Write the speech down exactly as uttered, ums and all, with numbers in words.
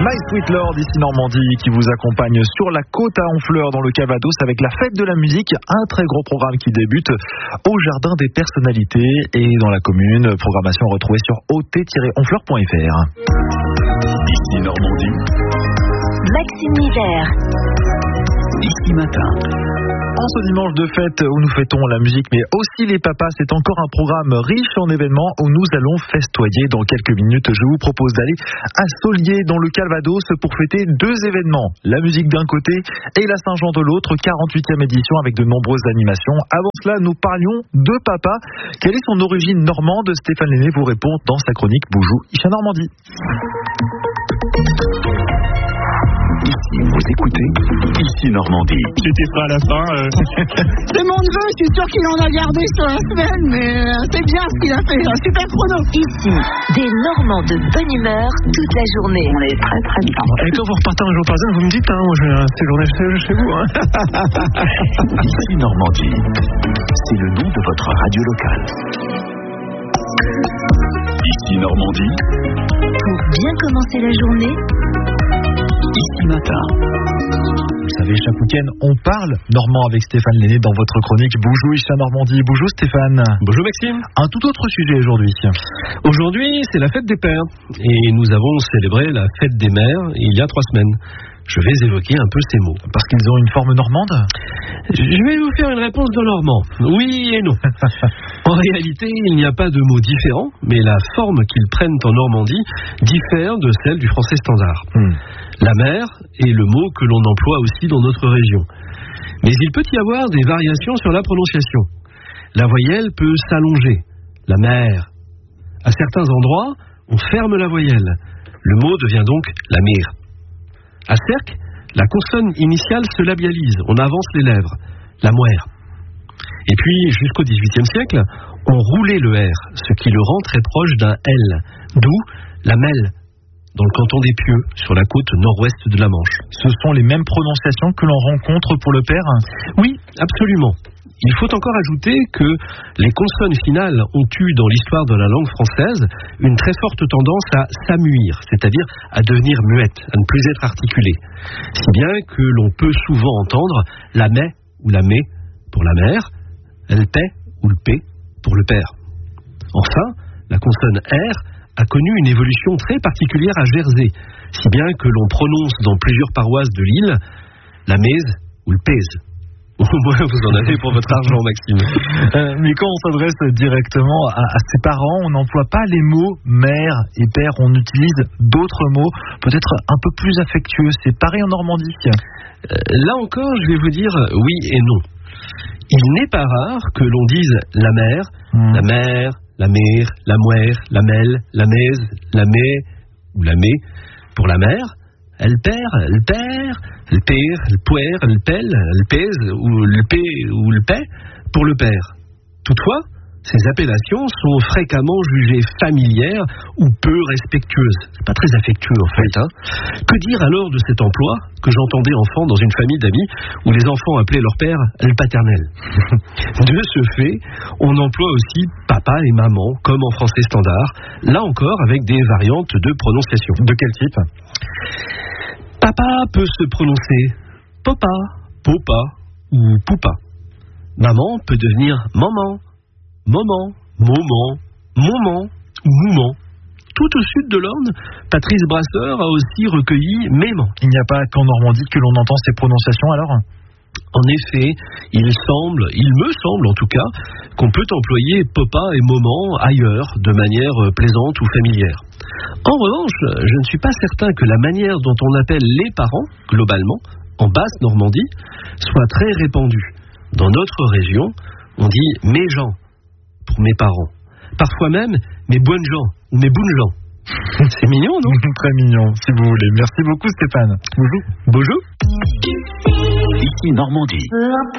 My Sweet Lord, ici Normandie, qui vous accompagne sur la côte à Honfleur dans le Calvados avec la fête de la musique, un très gros programme qui débute au Jardin des Personnalités et dans la commune. Programmation retrouvée sur o t tiret honfleur point f r. Ici Normandie. Maxime Misère. Ici Matin. En ce dimanche de fête où nous fêtons la musique mais aussi les papas, c'est encore un programme riche en événements où nous allons festoyer. Dans quelques minutes, je vous propose d'aller à Saulier dans le Calvados pour fêter deux événements. La musique d'un côté et la Saint-Jean de l'autre, quarante-huitième édition avec de nombreuses animations. Avant cela, nous parlions de papa. Quelle est son origine normande? Stéphane Lenné vous répond dans sa chronique Boujou Isha Normandie. Ici, vous écoutez Ici Normandie. J'étais prêt à la fin. Euh... C'est mon neveu, je suis sûr qu'il en a gardé sur la semaine, mais euh, c'est bien ce qu'il a fait, un super chrono. Ici, des Normands de bonne humeur toute la journée. On est très très bien. Et quand vous repartez un jour par semaine, vous me dites, hein, moi je vais rester journée chez, chez vous. Hein. Ici Normandie, c'est le nom de votre radio locale. Ici Normandie. Pour bien commencer la journée, Ici Matin. Vous savez, chaque week-end, on parle normand avec Stéphane Lenné dans votre chronique Boujou Isha Normandie. Bonjour Stéphane. Bonjour Maxime. Un tout autre sujet aujourd'hui. Aujourd'hui, c'est la fête des pères. Et nous avons célébré la fête des mères il y a trois semaines. Je vais évoquer un peu ces mots. Parce qu'ils ont une forme normande? Je vais vous faire une réponse de normand. Oui et non. En réalité, il n'y a pas de mots différents, mais la forme qu'ils prennent en Normandie diffère de celle du français standard. Hmm. La mère est le mot que l'on emploie aussi dans notre région. Mais il peut y avoir des variations sur la prononciation. La voyelle peut s'allonger. La mère. À certains endroits, on ferme la voyelle. Le mot devient donc la mère. À Sercq, la consonne initiale se labialise, on avance les lèvres, la moire. Et puis, jusqu'au dix-huitième siècle, on roulait le R, ce qui le rend très proche d'un L, d'où la melle, dans le canton des Pieux, sur la côte nord-ouest de la Manche. Ce sont les mêmes prononciations que l'on rencontre pour le père? Oui, absolument. Il faut encore ajouter que les consonnes finales ont eu dans l'histoire de la langue française une très forte tendance à s'amuir, c'est-à-dire à devenir muette, à ne plus être articulée. Si bien que l'on peut souvent entendre la mais ou la mais pour la mère, le paix ou le p pour le père. Enfin, la consonne R a connu une évolution très particulière à Jersey, si bien que l'on prononce dans plusieurs paroisses de l'île la mèse ou le pèse. Au moins, vous en avez pour votre argent, Maxime. Euh, mais quand on s'adresse directement à, à ses parents, on n'emploie pas les mots mère et père. On utilise d'autres mots, peut-être un peu plus affectueux. C'est pareil en Normandie. Euh, là encore, je vais vous dire oui et non. Il n'est pas rare que l'on dise la mère, mmh. la mère, la mère, la moire, la melle, la mèse, la mé ou la mé pour la mère. Elle perd, elle perd, elle père, elle poire, elle pèle, elle pèse, ou le pé, ou le paie, pour le père. Toutefois, ces appellations sont fréquemment jugées familières ou peu respectueuses. C'est pas très affectueux en fait. Hein. Que dire alors de cet emploi que j'entendais enfant dans une famille d'amis où les enfants appelaient leur père le paternel. De ce fait, on emploie aussi papa et maman comme en français standard, là encore avec des variantes de prononciation. De quel type ? Papa peut se prononcer papa, popa ou poupa. Maman peut devenir maman, maman, moment, moment ou mouman. Tout au sud de l'Orne, Patrice Brasseur a aussi recueilli mément. Il n'y a pas qu'en Normandie que l'on entend ces prononciations alors ? En effet, il semble, il me semble en tout cas, qu'on peut employer papa et moment ailleurs, de manière plaisante ou familière. En revanche, je ne suis pas certain que la manière dont on appelle les parents, globalement, en basse Normandie, soit très répandue. Dans notre région, on dit mes gens pour mes parents. Parfois même mes bonnes gens ou mes bonnes gens. C'est mignon, non ? Très mignon, si vous voulez. Merci beaucoup Stéphane. Bonjour. Bonjour. Ici Normandie.